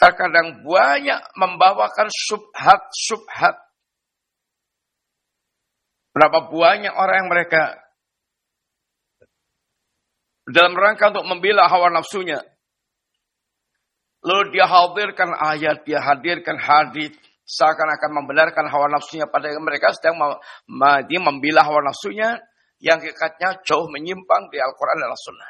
terkadang banyak membawakan syubhat-syubhat. Berapa banyak orang yang mereka dalam rangka untuk membela hawa nafsunya. Lalu dia hadirkan ayat, dia hadirkan hadis, seakan-akan membenarkan hawa nafsunya, pada mereka sedang dia membela hawa nafsunya yang hakikatnya jauh menyimpang di Al-Quran dan As-Sunnah.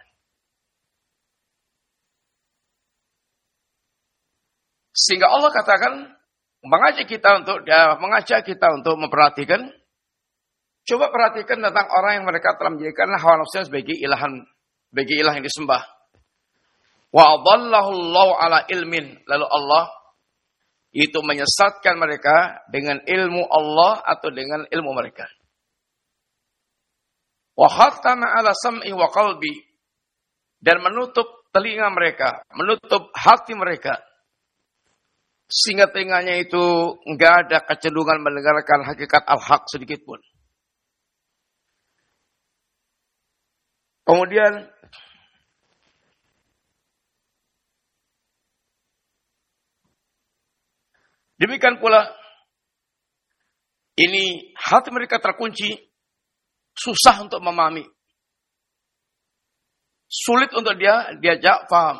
Sehingga Allah katakan, mengajak kita untuk memperhatikan, coba perhatikan tentang orang yang mereka telah menjadikan hawa nafsunya sebagai ilah yang disembah. Wa adallahu Allahu ala ilmin. Lalu Allah itu menyesatkan mereka dengan ilmu Allah atau dengan ilmu mereka. Wa khatama ala sam'i wa qalbi. Dan menutup telinga mereka, menutup hati mereka. Sehingga telinganya itu enggak ada kecenderungan mendengarkan hakikat al-haq sedikit pun. Kemudian demikian pula, ini hati mereka terkunci, susah untuk memahami. Sulit untuk diajak paham.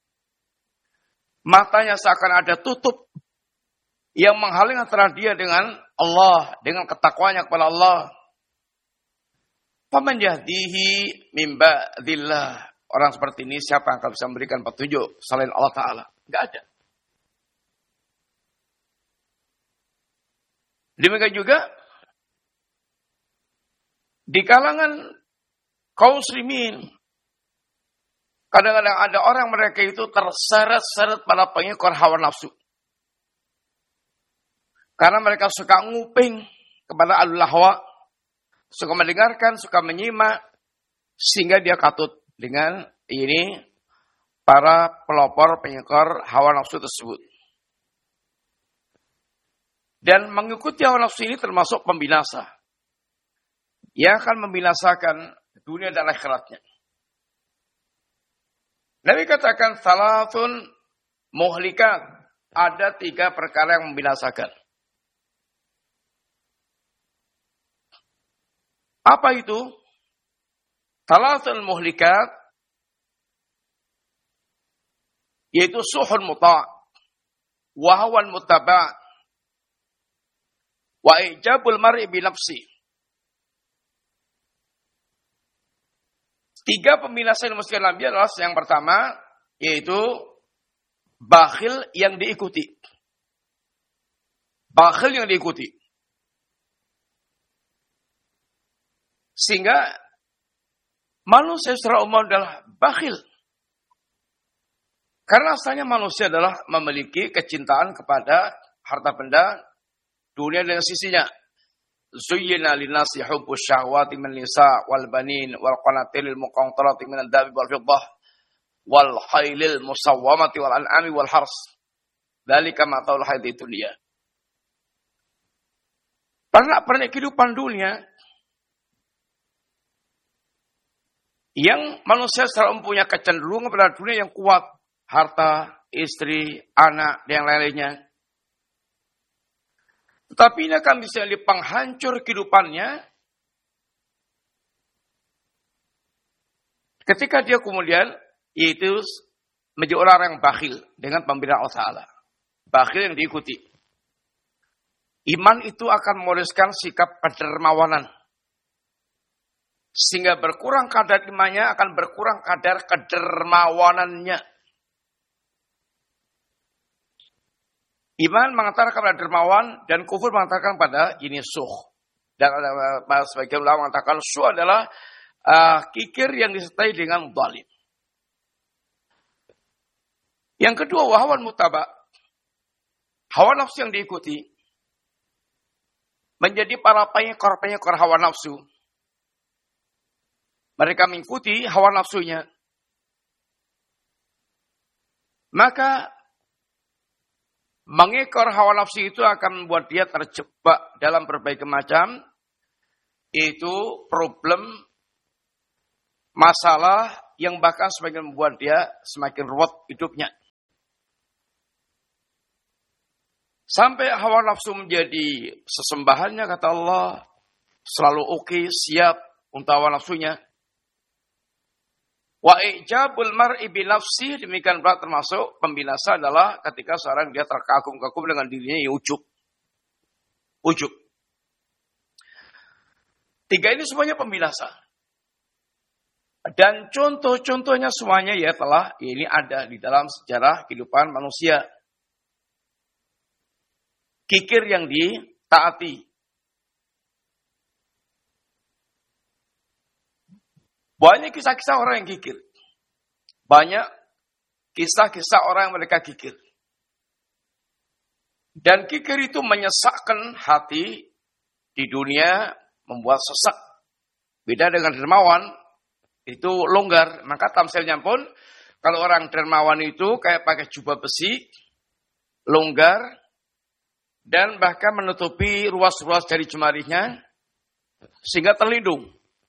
Matanya seakan ada tutup yang menghalangi antara dia dengan Allah, dengan ketakwanya kepada Allah. Faman yahdihi min ba'dillah. Orang seperti ini siapa yang akan bisa memberikan petunjuk selain Allah Ta'ala? Enggak ada. Demikian juga di kalangan kaum muslimin, kadang-kadang ada orang mereka itu terseret-seret pada pengikut hawa nafsu. Karena mereka suka nguping kepada alul hawa, suka mendengarkan, suka menyimak, sehingga dia katut dengan ini para pelopor pengikut hawa nafsu tersebut. Dan mengikuti hawa nafsu ini termasuk pembinasa. Yang akan membinasakan dunia dan akhiratnya. Nabi katakan, salatun muhlikat. Ada 3 perkara yang membinasakan. Apa itu? Salatun muhlikat. Yaitu suhun muta' wahawan mutaba' wa ijabul mar'i bi nafsi. 3 pembinasa yang mesti Nabi adalah yang pertama, yaitu bakhil yang diikuti. Bakhil yang diikuti. Sehingga manusia secara umum adalah bakhil. Karena asalnya manusia adalah memiliki kecintaan kepada harta benda, dunia dan sisinya. Zuyyina linnasi hubbus syahwati min nisa wal banin wal qanatilil muqantarati min ad-dabi wal fiddah wal khailil musawwamati wal an'ami wal hars. Dzalika mata'ul hayatid dunya. Pernak-pernik kehidupan dunia yang manusia secara mempunyai kecenderungan pada dunia yang kuat, harta, istri, anak, dan yang lainnya. Tetapi ini akan bisa jadi penghancur kehidupannya ketika dia kemudian yaitu menjadi orang yang bakhil dengan pemberian Allah Ta'ala. Bakhil yang diikuti. Iman itu akan mewariskan sikap kedermawanan. Sehingga berkurang kadar imannya, akan berkurang kadar kedermawanannya. Iman mengatakan kepada dermawan dan kufur mengatakan pada ini suh. Dan sebagian ulama mengatakan suh adalah kikir yang disertai dengan dhalim. Yang kedua, wahawan mutaba. Hawa nafsu yang diikuti menjadi para pengekor hawa nafsu. Mereka mengikuti hawa nafsunya. Maka mengekor hawa nafsu itu akan membuat dia terjebak dalam berbagai macam itu problem, masalah yang bahkan semakin membuat dia semakin ruwet hidupnya. Sampai hawa nafsu menjadi sesembahannya, kata Allah, selalu oke, siap untuk hawa nafsunya. Wa ijabul mar'i bi nafsi, demikian pula termasuk pembinasa adalah ketika seorang dia terkagum-kagum dengan dirinya, ujub. Ujub. 3 ini semuanya pembinasa. Dan contoh-contohnya semuanya ya telah ini ada di dalam sejarah kehidupan manusia. Kikir yang ditaati. Banyak kisah-kisah orang yang kikir. Banyak kisah-kisah orang yang mereka kikir. Dan kikir itu menyesakkan hati di dunia, membuat sesak. Beda dengan dermawan, itu longgar. Maka tamsilnya pun, kalau orang dermawan itu kayak pakai jubah besi, longgar, dan bahkan menutupi ruas-ruas dari jemarinya, sehingga terlindung.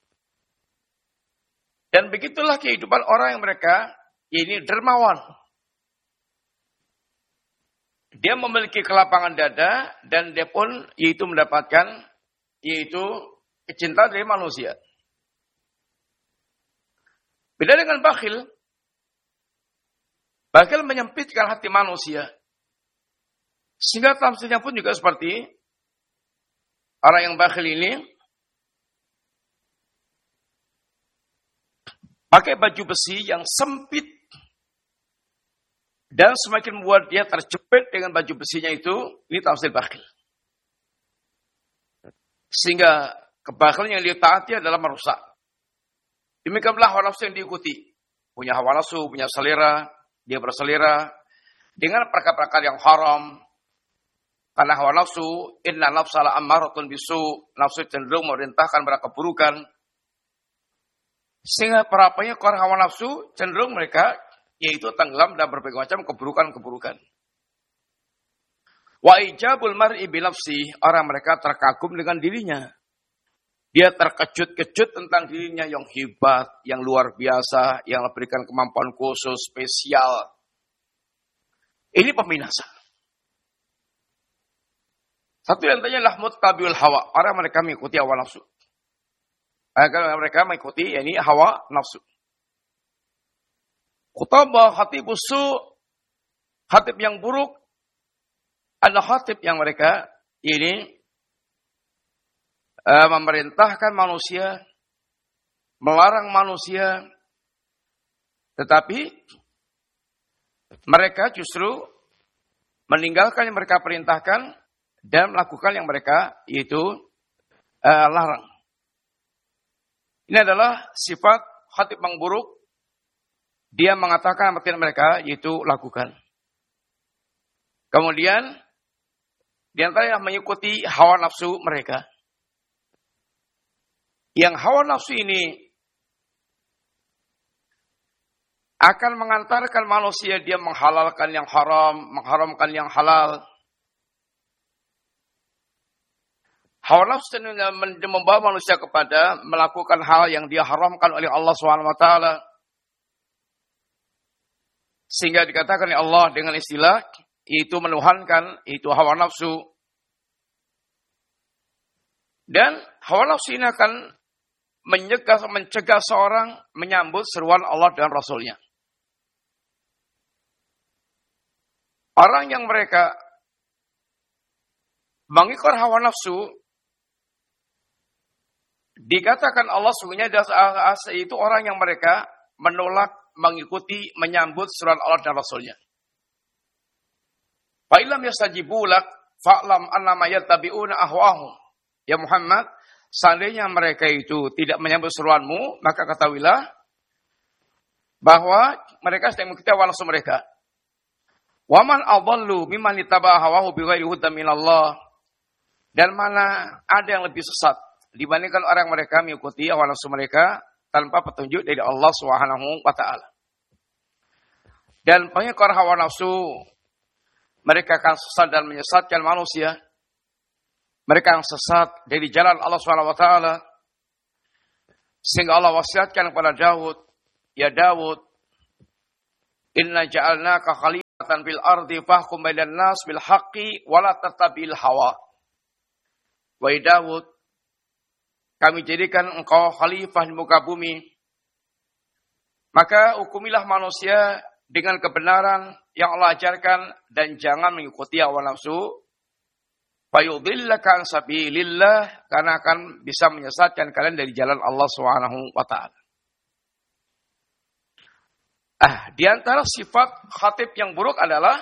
Dan begitulah kehidupan orang yang mereka ini dermawan. Dia memiliki kelapangan dada dan dia pun yaitu mendapatkan yaitu kecintaan dari manusia. Beda dengan bakhil. Bakhil menyempitkan hati manusia. Sehingga tamsilnya pun juga seperti orang yang bakhil ini pakai baju besi yang sempit dan semakin membuat dia terjepit dengan baju besinya itu, ini tamsil bakhil. Sehingga kebakhilan yang dia taati adalah merusak. Demikianlah hawa nafsu yang diikuti. Punya hawa nafsu, punya selera, dia berselera dengan perkara-perkara yang haram. Karena hawa nafsu, inna nafsala ammaratun bisu, nafsu cenderung memerintahkan pada keburukan. Sehingga perapannya orang hawa nafsu cenderung mereka yaitu tenggelam dalam berbagai macam keburukan-keburukan. Wa ijabul mar'i bi nafsi, orang mereka terkagum dengan dirinya. Dia terkejut-kejut tentang dirinya yang hebat, yang luar biasa, yang memberikan kemampuan khusus, spesial. Ini pembinasa. Satu yang tanya lah muttabiul hawa, orang mereka mengikuti hawa nafsu. Agar mereka mengikuti ini hawa nafsu. Khutabah khatibus su, khatib yang buruk, ada khatib yang mereka ini memerintahkan manusia, melarang manusia, tetapi mereka justru meninggalkan yang mereka perintahkan dan melakukan yang mereka yaitu larang. Ini adalah sifat khatib yang buruk. Dia mengatakan apa yang mereka yaitu lakukan. Kemudian di antara yang mengikuti hawa nafsu mereka. Yang hawa nafsu ini akan mengantarkan manusia dia menghalalkan yang haram, mengharamkan yang halal. Hawa nafsu membawa manusia kepada melakukan hal yang dia haramkan oleh Allah SWT. Sehingga dikatakan oleh Allah dengan istilah, itu menuhankan, itu hawa nafsu. Dan hawa nafsu ini akan mencegah seorang menyambut seruan Allah dan Rasulnya. Orang yang mereka mengikut hawa nafsu, dikatakan Allah sungguhnya itu orang yang mereka menolak, mengikuti, menyambut seruan Allah dan Rasulnya. Fa'ilam yastajibu lak fa'lam annama yattabi'una ahwahum. Ya Muhammad, seandainya mereka itu tidak menyambut seruanmu, maka ketahuilah bahwa mereka sedang mengikuti hawa nafsu mereka. Wa man adallu mimman ittaba'a hawahu bighairi hudan minallah. Dan mana ada yang lebih sesat dibandingkan orang mereka mengikuti hawa nafsu mereka tanpa petunjuk dari Allah Subhanahu wa taala. Dan pengikut hawa nafsu mereka akan sesat dan menyesatkan manusia. Mereka yang sesat dari jalan Allah Subhanahu wa taala. Sehingga Allah wasiatkan kepada Daud, ya Daud, inna ja'alnaka khalifatan fil ardi fahkum bainan nas bil haqqi wa la tattabi'il hawa. Wahai Daud, kami jadikan engkau khalifah di muka bumi, maka hukumilah manusia dengan kebenaran yang Allah ajarkan dan jangan mengikuti hawa nafsu. Fayudillaka an sabilillah, karena akan bisa menyesatkan kalian dari jalan Allah Subhanahu wa taala. Di antara sifat khatib yang buruk adalah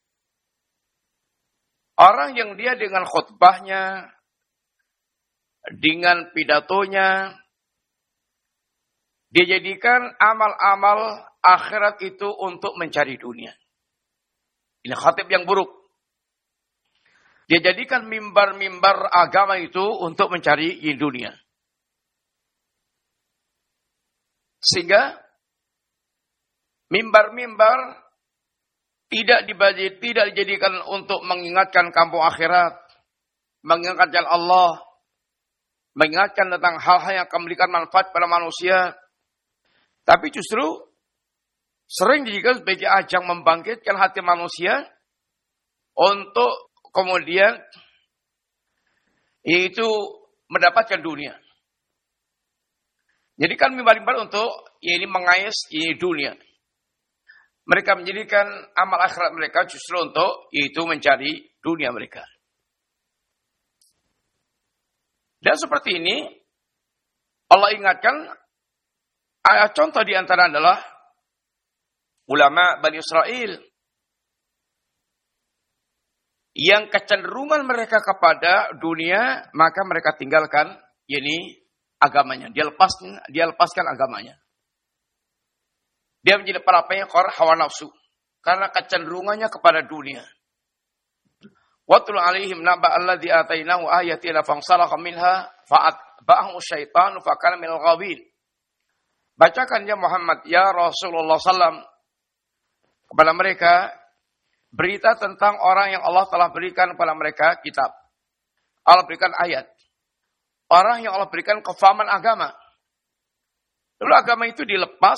orang yang dia dengan khutbahnya, dengan pidatonya, dia jadikan amal-amal akhirat itu untuk mencari dunia. Ini khatib yang buruk. Dia jadikan mimbar-mimbar agama itu untuk mencari dunia. Sehingga mimbar-mimbar tidak dijadikan untuk mengingatkan kampung akhirat, mengingatkan jalan Allah, mengingatkan tentang hal-hal yang akan memberikan manfaat pada manusia. Tapi justru sering dijadikan sebagai ajang membangkitkan hati manusia untuk kemudian itu mendapatkan dunia. Jadi kan mimbar-mimbar untuk ini mengais ini dunia. Mereka menjadikan amal akhirat mereka justru untuk itu mencari dunia mereka. Dan seperti ini Allah ingatkan, contoh di antara adalah ulama Bani Israel yang kecenderungan mereka kepada dunia, maka mereka tinggalkan ini agamanya. Dia lepaskan agamanya. Dia menjadi pelapor hawa nafsu karena kecenderungannya kepada dunia. Watul alaihim naba alladzi atainahu ayatina fansalakha minha fa'atba'ahu syaitanu fakana minal ghawin. Bacakan ya Muhammad, ya Rasulullah sallam kepada mereka berita tentang orang yang Allah telah berikan kepada mereka kitab. Allah berikan ayat. Orang yang Allah berikan kefahaman agama. Lalu agama itu dilepas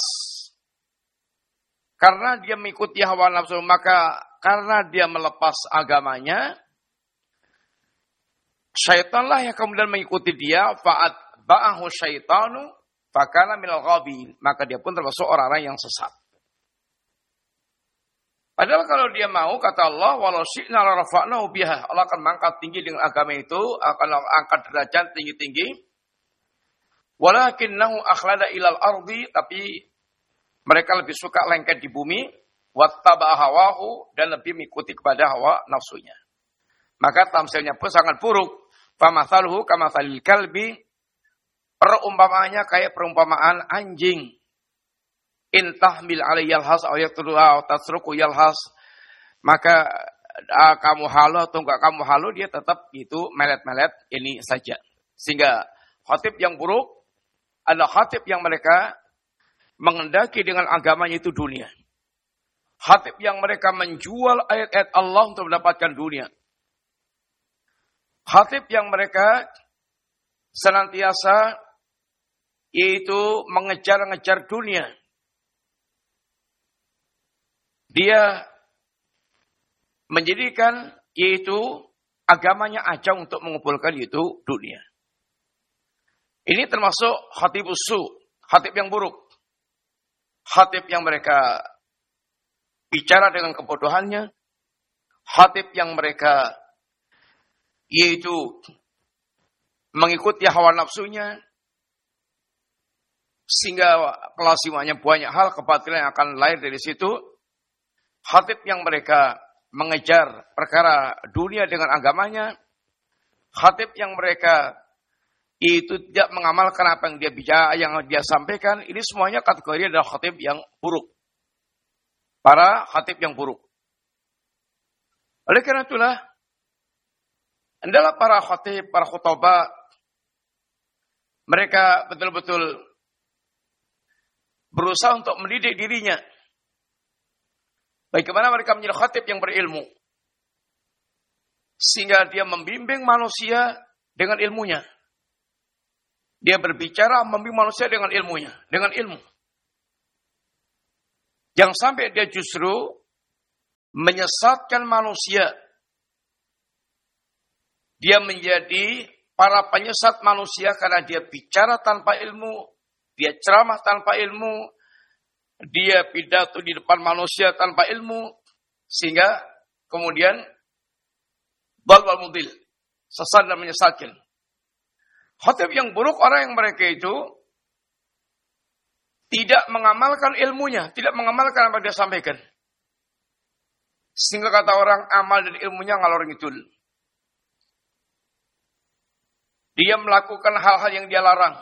karena dia mengikuti hawa nafsu. Maka karena dia melepas agamanya, syaitanlah yang kemudian mengikuti dia. Fa'at ba'ahu syaitanu fakana minal ghawin. Maka dia pun termasuk orang-orang yang sesat. Padahal kalau dia mau, kata Allah, walau syi'na la rafa'nahu biha. Allah akan mengangkat tinggi dengan agama itu, akan angkat derajat tinggi-tinggi. Walakinnahu akhlada ilal ardi, tapi mereka lebih suka lengket di bumi, wattaba'a hawahu, dan lebih mengikuti kepada hawa nafsunya. Maka tamsilnya pun sangat buruk. Famathaluhu kamathalil kalbi, perumpamaannya kayak perumpamaan anjing. Intahmil alaiyal has aw yaqtuluha aw tasruku yalhas, maka kamu halu atau enggak kamu halu, dia tetap itu melet-melet ini saja. Sehingga khatib yang buruk adalah khatib yang mereka mengendaki dengan agamanya itu dunia. Khatib yang mereka menjual ayat-ayat Allah untuk mendapatkan dunia. Khatib yang mereka senantiasa yaitu mengejar-ngejar dunia. Dia menjadikan yaitu agamanya ajang untuk mengumpulkan itu dunia. Ini termasuk khatibus su, khatib yang buruk. Khatib yang mereka bicara dengan kebodohannya. Khatib yang mereka yaitu mengikuti hawa nafsunya. Sehingga kelasimannya banyak hal kebatilan yang akan lahir dari situ. Khatib yang mereka mengejar perkara dunia dengan agamanya. Khatib yang mereka itu tidak mengamalkan apa yang dia bicara, yang dia sampaikan. Ini semuanya kategori adalah khatib yang buruk. Para khatib yang buruk. Oleh karena itulah, adalah para khatib, para khutbah, mereka betul-betul berusaha untuk mendidik dirinya. Bagaimana mereka menjadi khatib yang berilmu. Sehingga dia membimbing manusia dengan ilmunya. Dia berbicara membimbing manusia dengan ilmunya. Dengan ilmu. Jangan sampai dia justru menyesatkan manusia. Dia menjadi para penyesat manusia karena dia bicara tanpa ilmu, dia ceramah tanpa ilmu, dia pidato di depan manusia tanpa ilmu, sehingga kemudian balwal mudil, sesat dan menyesatkan. Khatib yang buruk orang yang mereka itu tidak mengamalkan ilmunya, tidak mengamalkan apa yang dia sampaikan. Sehingga kata orang, amal dan ilmunya ngalor ngidul. Dia melakukan hal-hal yang dia larang.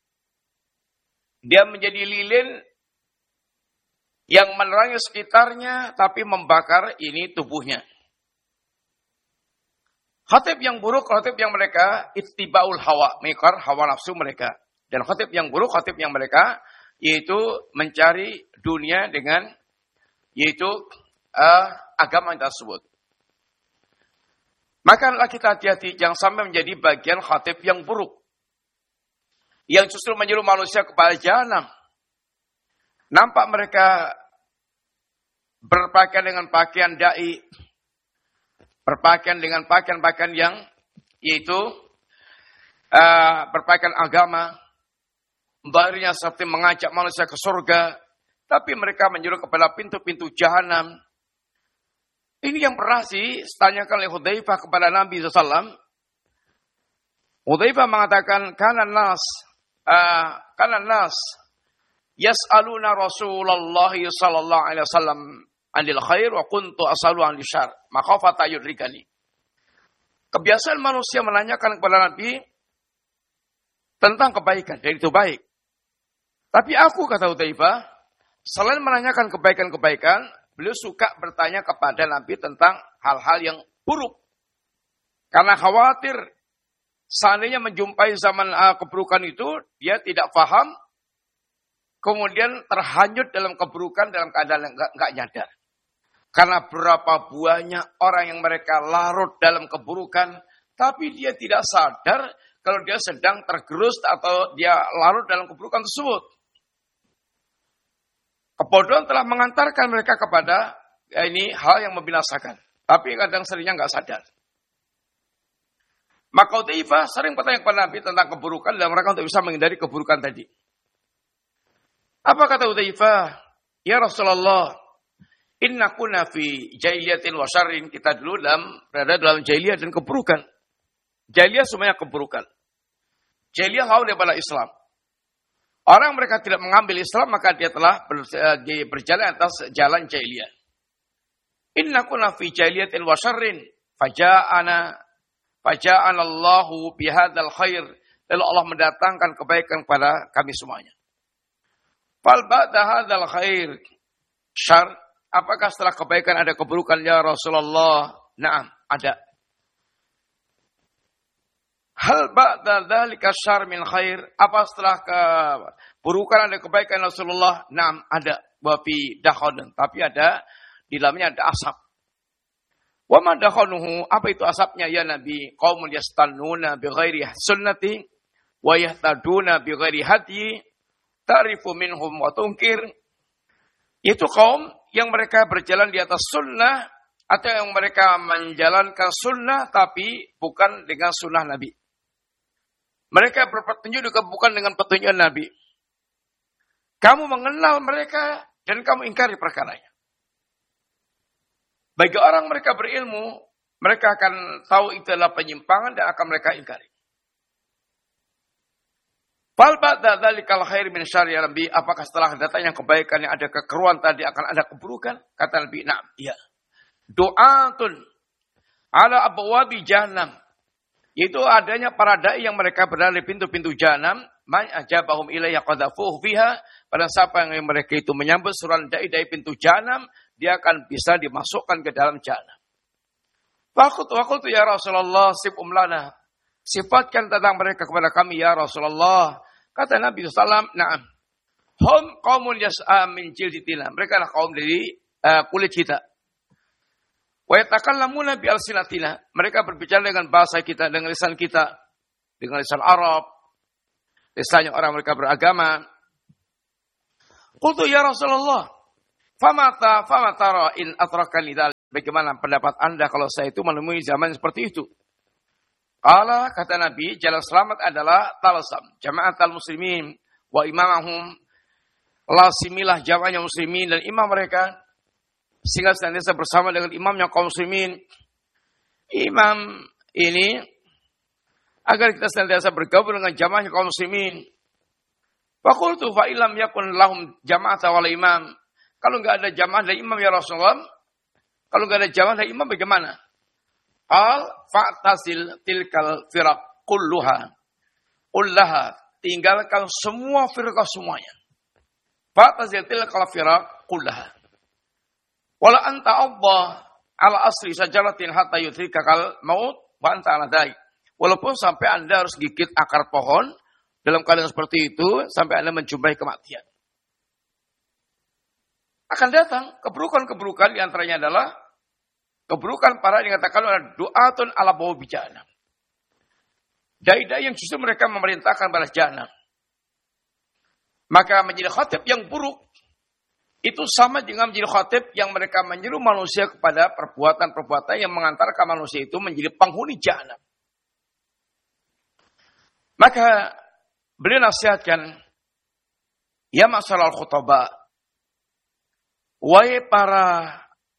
Dia menjadi lilin yang menerangi sekitarnya, tapi membakar ini tubuhnya. Khatib yang buruk, khatib yang mereka ittibaul hawa, mengikar hawa nafsu mereka. Dan khatib yang buruk, khatib yang mereka yaitu mencari dunia dengan yaitu agama tersebut. Maka kita hati-hati jangan sampai menjadi bagian khatib yang buruk, yang justru menyuruh manusia kepada jahanam. Nampak mereka berpakaian dengan pakaian dai, berpakaian dengan pakaian-pakaian yang yaitu berpakaian agama, baharinya seperti mengajak manusia ke surga, tapi mereka menyuruh kepada pintu-pintu jahanam. Ini yang pernah ditanyakan oleh Hudzaifah kepada Nabi SAW. Hudzaifah mengatakan, kana nas yas'aluna Rasulullah sallallahu alaihi wasallam anil khair wa kuntu as'alu anil syarr makhafata yudrikani. Kebiasaan manusia menanyakan kepada Nabi tentang kebaikan, dan itu baik. Tapi aku, kata Hudzaifah, selain menanyakan kebaikan-kebaikan, beliau suka bertanya kepada Nabi tentang hal-hal yang buruk. Karena khawatir seandainya menjumpai zaman keburukan itu, dia tidak paham, kemudian terhanyut dalam keburukan dalam keadaan yang enggak nyadar. Karena berapa banyak orang yang mereka larut dalam keburukan, tapi dia tidak sadar kalau dia sedang tergerus atau dia larut dalam keburukan tersebut. Kebodohan telah mengantarkan mereka kepada ini hal yang membinasakan. Tapi kadang seringnya enggak sadar. Maka Hudzaifah sering bertanya kepada Nabi tentang keburukan dalam rangka untuk bisa menghindari keburukan tadi. Apa kata Hudzaifah? Ya Rasulullah, inna kunna fi jahiliyatin wa syarrin. Kita dulu berada dalam jahiliyah dan keburukan. Jahiliyah semuanya keburukan. Jahiliyah jauh daripada Islam. Orang mereka tidak mengambil Islam, maka dia telah berjalan atas jalan jahiliyah. Inna kunna fi jahiliyatin wa syarrin faja'ana Allahu bihadzal khair. Lalu Allah mendatangkan kebaikan kepada kami semuanya. Fal ba'da hadzal khair syarr. Apakah setelah kebaikan ada keburukan ya Rasulullah? Naam, ada. Hal ba'da dzalika syarr min khair. Apa setelah keburukan ada kebaikan Rasulullah? Naam, ada. Wa fi dakhan. Tapi ada di dalamnya ada asap. Wa ma dakhanuhu, apa itu asapnya ya Nabi? Qaumun yastannuna bi ghairi sunnati wa yahtaduna bi ghairi hadyi ta'rifu minhum wa tunkir. Itu kaum yang mereka berjalan di atas sunnah atau yang mereka menjalankan sunnah tapi bukan dengan sunnah Nabi. Mereka berpetunjuk juga bukan dengan petunjuk Nabi. Kamu mengenal mereka dan kamu ingkari perkaranya. Bagi orang mereka berilmu, mereka akan tahu itu adalah penyimpangan dan akan mereka ingkari. Fal ba'da dzalikal khair min syarri ya Nabi, apakah setelah datangnya kebaikan yang ada kekeruan tadi akan ada keburukan? Kata Nabi, na'am, iya. Du'atun ala abwabi jahannam. Itu adanya para dai yang mereka berada di pintu-pintu jahanam, man ajabahum ilayya qadhafuhu fiha, pada siapa yang mereka itu menyambut suruhan dai-dai pintu jahanam, dia akan bisa dimasukkan ke dalam jahanam. Faqultu ya Rasulullah sifum lana. Sifatkan tentang mereka kepada kami ya Rasulullah. Kata Nabi SAW, na'am. Hum qaumun yas'a min jilditina. Mereka adalah kaum dari kulit kita. Wa yatakallamuna bi alsinatina. Mereka berbicara dengan bahasa kita, dengan lisan kita, dengan lisan Arab, lisannya orang mereka beragama. Qultu ya Rasulullah, fama tara in atrakani dzalik. bagaimana pendapat Anda kalau saya itu menemui zaman seperti itu? Qala, kata Nabi, jalan selamat adalah talsam jama'atul muslimin wa imamahum, lazimilah jamaahnya muslimin dan imam mereka, sehingga senantiasa bersama dengan imamnya kaum muslimin. Imam ini agar kita senantiasa bergabung dengan jamaahnya kaum muslimin. Faqultu fa illam yakun lahum jama'ata wal imam. Kalau enggak ada jamaah dari imam ya Rasulullah, kalau enggak ada jamaah dari imam bagaimana? Al fa'tazil tilkal firaq kulluha. Ullaha, tinggalkan semua firqah semuanya. Fa'tazil tilkal firaq kullaha. Wala anta Allah ala asli sajaratin hatta yudrikakal maut wa anta ala dai. Walaupun sampai Anda harus gigit akar pohon, dalam keadaan seperti itu sampai Anda menjumpai kematian. Akan datang keburukan-keburukan, di antaranya adalah keburukan para yang dikatakan oleh du'atun ala bawa bijana. Dai-dai yang justru mereka memerintahkan balas jana. Maka menjadi khatib yang buruk itu sama dengan menjadi khatib yang mereka menyeru manusia kepada perbuatan-perbuatan yang mengantarkan manusia itu menjadi penghuni jahanam. Maka beliau nasihatkan, ya masalah khutbah, wahai para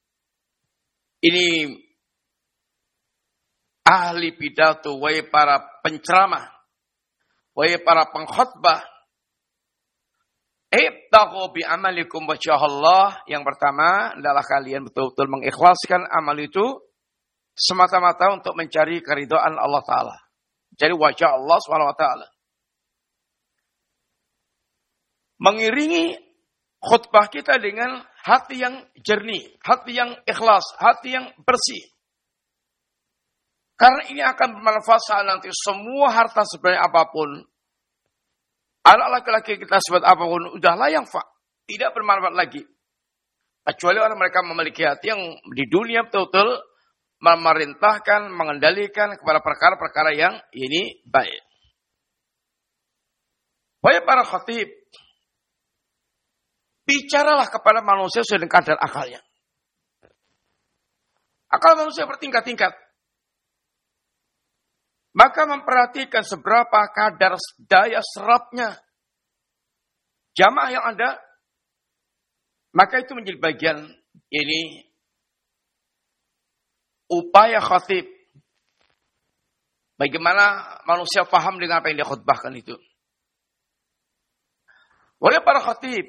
ini ahli pidato, wahai para penceramah, wahai para pengkhutbah, ibtaghu bi amalikum wajha Allah. Yang pertama adalah kalian betul-betul mengikhlaskan amal itu semata-mata untuk mencari keridhaan Allah Ta'ala. Jadi wajah Allah SWT. Mengiringi khutbah kita dengan hati yang jernih, hati yang ikhlas, hati yang bersih. Karena ini akan bermanfaat saat nanti semua harta sebanyak apapun, anak laki-laki kita sebut apapun, udahlah yang tidak bermanfaat lagi. Kecuali orang mereka memiliki hati yang di dunia betul-betul memerintahkan, mengendalikan kepada perkara-perkara yang ini baik. Wahai para khatib, bicaralah kepada manusia sesuai dengan kadar akalnya. Akal manusia bertingkat-tingkat. Maka memperhatikan seberapa kadar daya serapnya jamaah yang ada, maka itu menjadi bagian ini upaya khatib. Bagaimana manusia paham dengan apa yang dia khutbahkan itu. Oleh para khatib,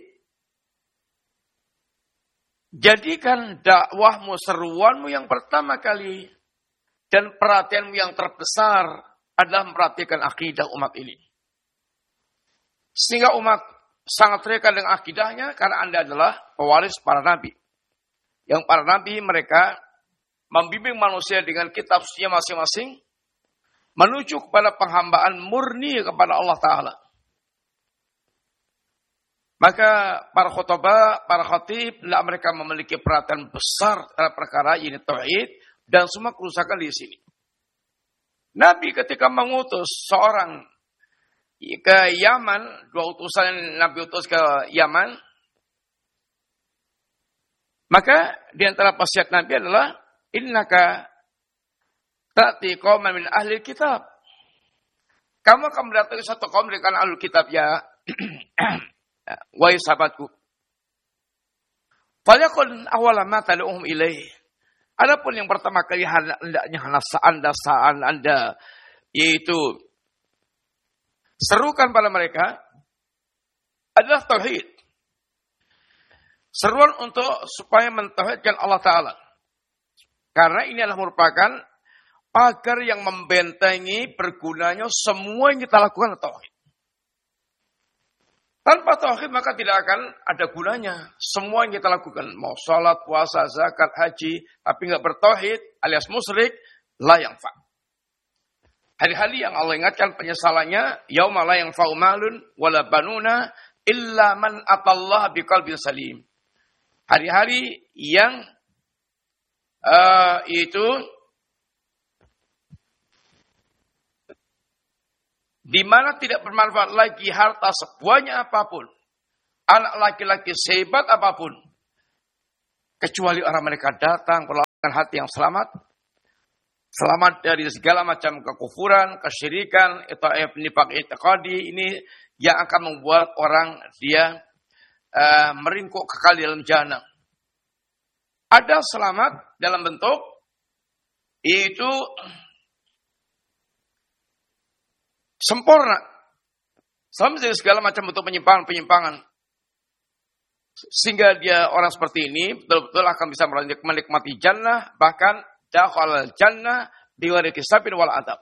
jadikan dakwahmu, seruanmu yang pertama kali dan perhatianmu yang terbesar adalah memperhatikan akidah umat ini. Sehingga umat sangat terikat dengan akidahnya karena Anda adalah pewaris para nabi. Yang para nabi mereka membimbing manusia dengan kitab sucinya masing-masing menuju kepada penghambaan murni kepada Allah Ta'ala. Maka para khutbah, para khatib, mereka memiliki perhatian besar terhadap perkara ini tauhid dan semua kerusakan di sini. Nabi ketika mengutus seorang ke Yaman, 2 utusan yang Nabi utus ke Yaman, maka di antara wasiat Nabi adalah innaka ta'ti qauman min ahli kitab. Kamu akan mendatangi satu kaum dari kalangan ahli kitab, ya wahai sahabatku. Falyakun awwala ma tad'uhum ilaih. Adapun yang pertama kali hendaknya Anda yaitu serukan pada mereka adalah tauhid. Seruan untuk supaya mentauhidkan Allah Ta'ala. Karena ini adalah merupakan pagar yang membentengi bergunanya semua yang kita lakukan tauhid. Tanpa tauhid maka tidak akan ada gunanya semua yang kita lakukan. Mau salat, puasa, zakat, haji, tapi enggak bertauhid alias musyrik, la yanfa. Hari-hari yang Allah ingatkan penyesalannya, yauma la yanfa'u malun wala banuna illa man atallaha biqalbin salim. Hari-hari yang itu di mana tidak bermanfaat lagi harta sebanyak apapun, anak laki-laki sehebat apapun, kecuali orang mereka datang dengan hati yang selamat. Selamat dari segala macam kekufuran, kesyirikan, nifaq i'tiqadi, ini yang akan membuat orang dia meringkuk kekal di dalam jahanam. Ada selamat dalam bentuk itu sempurna. Selamat dari segala macam bentuk penyimpangan. Sehingga dia orang seperti ini betul-betul akan bisa menikmati jannah, bahkan dakhalal jannah biwari hisabin wal adab.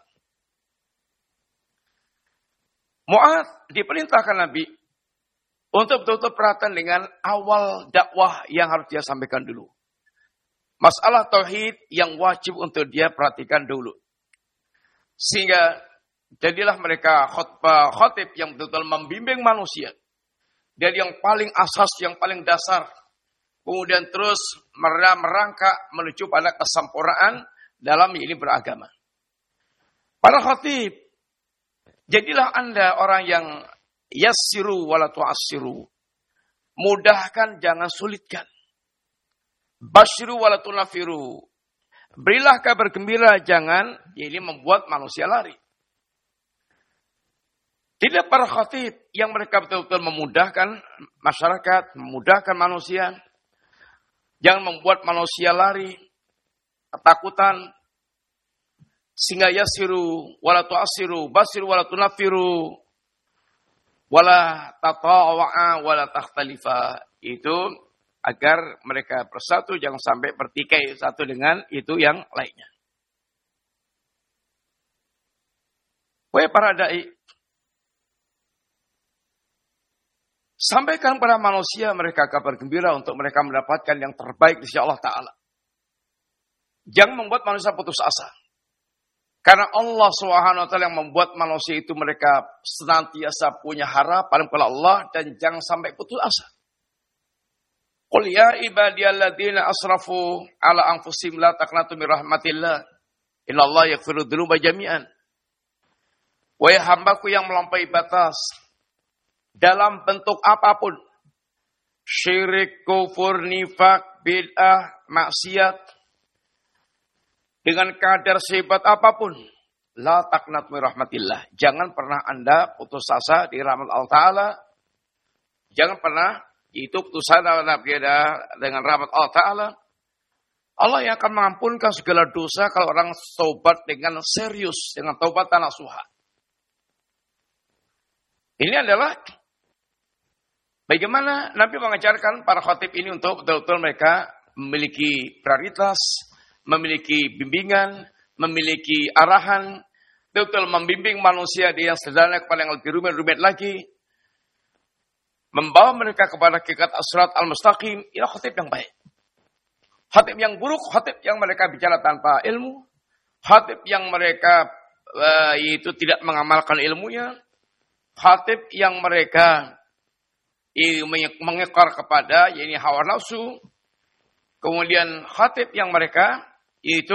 Mu'adz diperintahkan Nabi untuk betul-betul perhatian dengan awal dakwah yang harus dia sampaikan dulu. Masalah tauhid yang wajib untuk dia perhatikan dulu. Sehingga jadilah mereka khatib yang betul-betul membimbing manusia. Dan yang paling asas, yang paling dasar. Kemudian terus merangkak menuju pada kesempurnaan dalam ini beragama. Para khatib, jadilah Anda orang yang yassiru wala tu'assiru. Mudahkan, jangan sulitkan. Basyiru wala tunafiru. Berilah kabar gembira, jangan ini membuat manusia lari. Tidak para khatib yang mereka betul-betul memudahkan masyarakat, memudahkan manusia. Jangan membuat manusia lari, ketakutan. Sehingga yasiru wala tu'asiru, basiru wala tunafiru, wala tatawa'a wala takhtalifa. Itu agar mereka bersatu, jangan sampai bertikai satu dengan itu yang lainnya. Wahai para dai, sampaikan pada manusia mereka kabar gembira untuk mereka mendapatkan yang terbaik di sisi Allah Ta'ala. Jangan membuat manusia putus asa. Karena Allah SWT yang membuat manusia itu mereka senantiasa punya harapan kepada Allah dan jangan sampai putus asa. Qul ya ibadiyalladzina asrafu ala anfusihim la taqnatu min rahmatillah. Innallaha yaghfiru dzunuba jami'an. Wahai hambaku yang melampaui batas dalam bentuk apapun, syirik, kufur, nifak, bid'ah, maksiat, dengan kadar sehebat apapun, la taqnatu min rahmatillah. Jangan pernah Anda putus asa di rahmat Allah Ta'ala. Jangan pernah itu putusan dengan rahmat Allah Ta'ala. Allah yang akan mengampunkan segala dosa kalau orang taubat dengan serius, dengan taubat nasuha. Ini adalah bagaimana Nabi mengajarkan para khatib ini untuk betul-betul mereka memiliki prioritas, memiliki bimbingan, memiliki arahan, betul-betul membimbing manusia yang sederhana kepada yang lebih rumit lagi. Membawa mereka kepada hakikat as-sirat al-mustaqim, ini khatib yang baik. Khatib yang buruk, khatib yang mereka bicara tanpa ilmu, khatib yang mereka itu tidak mengamalkan ilmunya, khatib yang mereka mengekor kepada yakni hawa nafsu, kemudian khatib yang mereka itu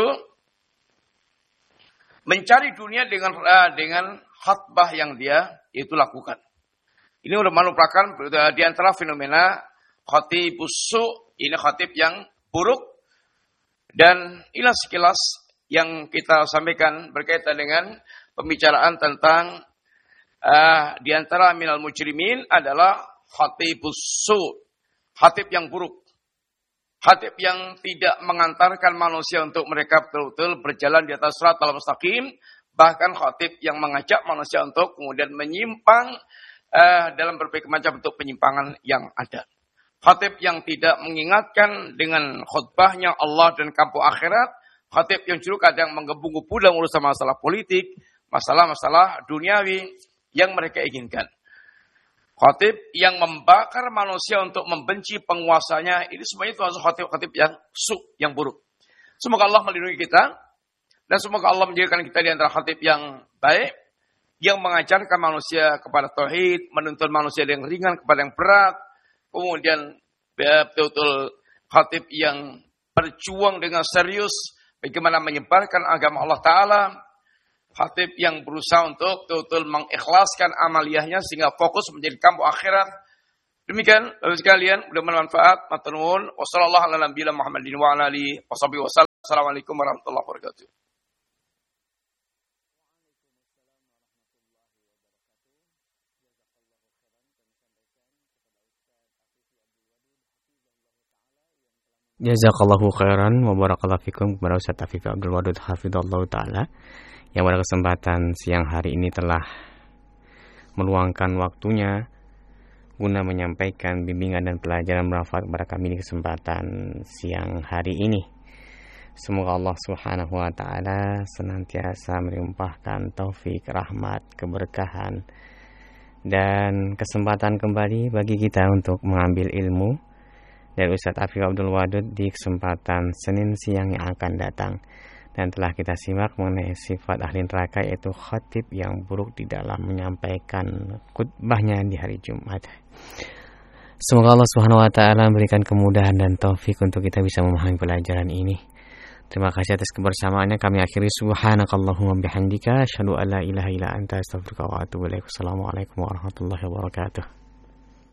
mencari dunia dengan khatbah yang dia itu lakukan. Ini merupakan di antara fenomena khatibus su', ini khatib yang buruk. Dan inilah sekilas yang kita sampaikan berkaitan dengan pembicaraan tentang di antara minal mujrimin adalah khatibus su', khatib yang buruk. Khatib yang tidak mengantarkan manusia untuk mereka betul-betul berjalan di atas sirat al-mustaqim, bahkan khatib yang mengajak manusia untuk kemudian menyimpang dalam berbagai macam bentuk penyimpangan yang ada. Khatib yang tidak mengingatkan dengan khutbahnya Allah dan kampung akhirat. Khatib yang justru kadang menggebu-gebu dalam urusan masalah politik, masalah-masalah duniawi yang mereka inginkan. Khatib yang membakar manusia untuk membenci penguasanya. Ini semuanya termasuk khatib-khatib yang yang buruk. Semoga Allah melindungi kita. Dan semoga Allah menjadikan kita di antara khatib yang baik. Yang mengajarkan manusia kepada tauhid, menuntun manusia yang ringan kepada yang berat, kemudian betul-betul khatib yang berjuang dengan serius bagaimana menyebarkan agama Allah Ta'ala, khatib yang berusaha untuk betul-betul mengikhlaskan amaliyahnya sehingga fokus menjadi kampung akhirat. Demikian, Bapak sekalian, mudah bermanfaat. Matur nuwun. Wassallallahu ala nabiyina Muhammadin wa ala alihi wasallam. Assalamualaikum warahmatullahi wabarakatuh. Jazakallahu khairan wa barakallahu fikum kepada Ustaz Afif Abdul Wadud hafizallahu taala yang pada kesempatan siang hari ini telah meluangkan waktunya guna menyampaikan bimbingan dan pelajaran bermanfaat kepada kami di kesempatan siang hari ini. Semoga Allah Subhanahu wa taala senantiasa melimpahkan taufik, rahmat, keberkahan dan kesempatan kembali bagi kita untuk mengambil ilmu dari Ustaz Afif Abdul Wadud di kesempatan Senin siang yang akan datang. Dan telah kita simak mengenai sifat ahli neraka, yaitu khatib yang buruk di dalam menyampaikan khutbahnya di hari Jumat. Semoga Allah Subhanahu wa taala memberikan kemudahan dan taufik untuk kita bisa memahami pelajaran ini. Terima kasih atas kebersamaannya. Kami akhiri subhanakallahumma bihamdika asyhadu an la ilaha illa anta astaghfiruka wa atubu ilaik. Wassalamualaikum warahmatullahi wabarakatuh.